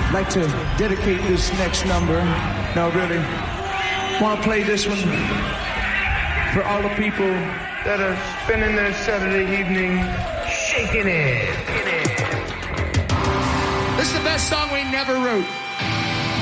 I'd like to dedicate this next number. No, really. I want to play this one for all the people that are spending their Saturday evening shaking it. This is the best song we never wrote.